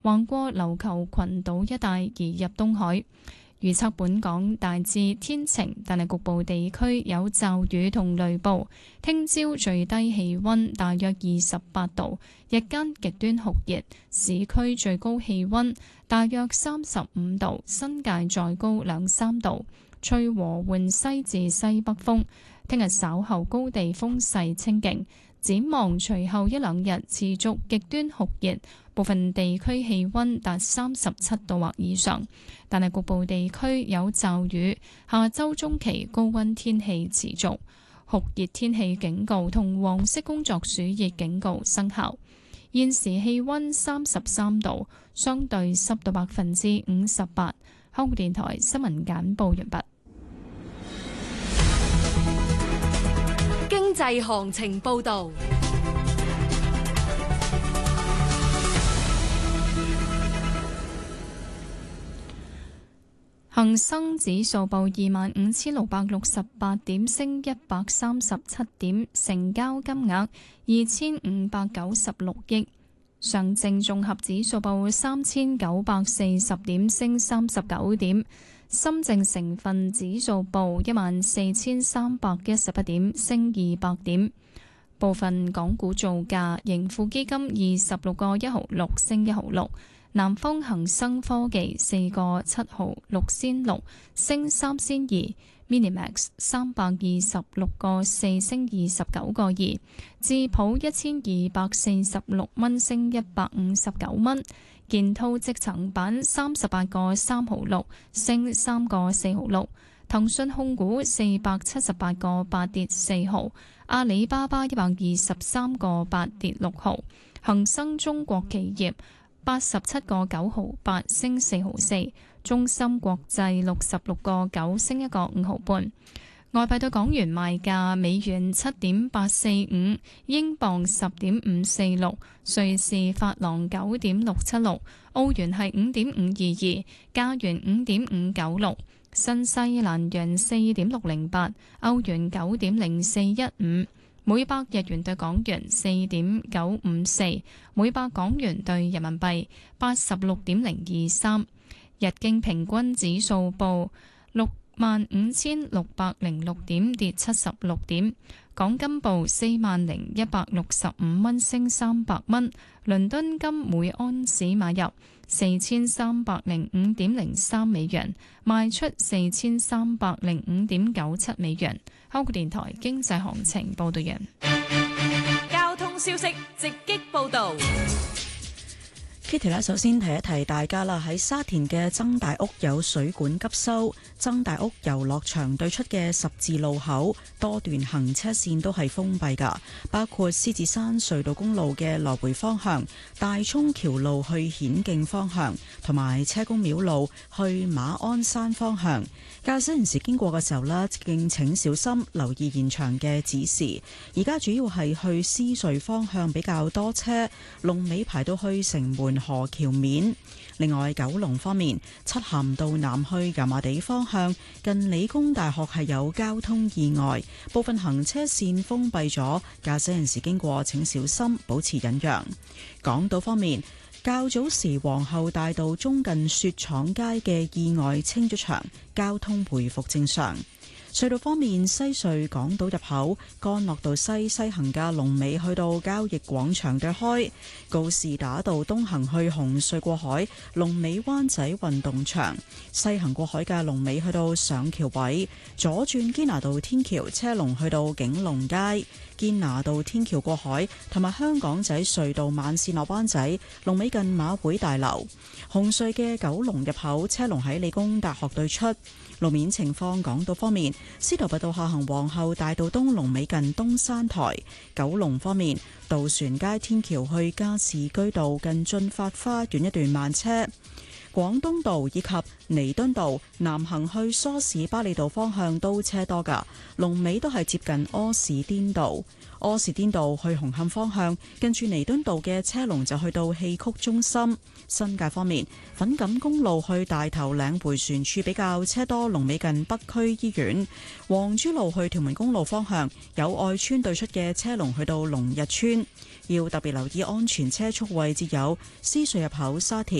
橫過琉球群島一帶移入東海。預測本港大致天晴，但係局部地區有驟雨同雷暴。聽朝最低氣溫大約28度，日間極端酷熱，市區最高氣溫大約35度，新界再高2-3度。吹和緩西至西北風。聽日稍後高地風勢清勁。展望隨後一兩日持續極端酷熱，部分地區氣溫達37度或以上，但係局部地區有驟雨。下周中期高溫天氣持續，酷熱天氣警告同黃色工作暑熱警告生效。現時氣溫33度，相對濕度58%。香港電台新聞簡報完畢。 經濟行情報道， 恒生指數報25,668點，升137點，成交金額2,596億。上證綜合指數報3,940點，升39點。深證成分指數報14,311點，升200點。部分港股造價：盈富基金26個1毫6，升1毫6；南方恒生科技4個7毫6仙6，升3仙2；Minimax 326個4，升29個2；智普1246蚊，升159蚊。建滔積層板38個3毫6，升3個4毫6。騰訊控股478個8，跌4毫。阿里巴巴123個8，跌6毫。恒生中國企業87個9毫8，升4毫4。中芯國際66個9，升1個5毫半。外幣對港元賣價：美元7.845，英鎊10.546，瑞士法郎9.676，澳元係5.522，加元5.596，新西蘭元4.608，歐元9.0415，每百日元對港元4.954，每百港元對人民幣86.023。日經平均指數報65,606點，跌76點。港金報40,165蚊，升300蚊。倫敦金每盎司買入4,305.03美元，賣出4,305.97美元。香港電台經濟行情報道完。 交通消息直擊報道。 Kitty 咧，首先提一提大家啦，喺沙田嘅曾大屋有水管急修，曾大屋遊樂場對出嘅十字路口多段行車線都係封閉㗎，包括獅子山隧道公路嘅來回方向、大涌橋路去顯徑方向，同埋車公廟路去馬鞍山方向。駕駛人士經過嘅時候呢，敬請小心，留意現場嘅指示。而家主要係去獅隧方向比較多車，龍尾排到去城門河橋面。另外，九龍方面，漆咸道南去油麻地方向近理工大學係有交通意外，部分行車線封閉咗，駕駛人士經過請小心，保持忍讓。港島方面，較早時皇后大道中近雪廠街嘅意外清咗場，交通回復正常。隧道方面，西隧港島入口干諾道西行嘅龍尾去到交易廣場對開，告士打道東行去紅隧過海，龍尾灣仔運動場；西行過海嘅龍尾去到上橋位，左轉堅拿道天橋車龍去到景隆街，堅拿道天橋過海同埋香港仔隧道慢線落灣仔龍尾近馬會大樓。紅隧嘅九龍入口車龍喺理工大學對出。路面情況，港島方面，司徒拔道下行皇后大道東龍尾近東山台；九龍方面，渡船街天橋去加士居道近駿發花園一段慢車。 廣東道以及彌敦道南行去梳士巴利道方向都車多㗎，龍尾都係接近柯士甸道。柯士甸道去紅磡方向，近住彌敦道嘅車龍就去到戲曲中心。新界方面，粉錦公路去大頭嶺迴旋處比較車多，龍尾近北區醫院。黃珠路去屯門公路方向，有愛村對出嘅車龍去到龍日村。要特別留意安全車速位置有獅隧入口沙田。